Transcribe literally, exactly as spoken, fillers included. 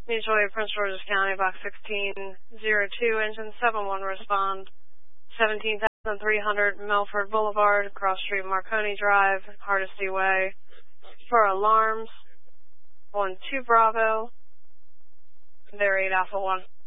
Mutual Aid, Prince George's County, box sixteen zero two, engine seven one, respond. seventeen thousand three hundred Milford Boulevard, Cross Street, Marconi Drive, Hardesty Way. For alarms, one two Bravo, there eight Alpha one.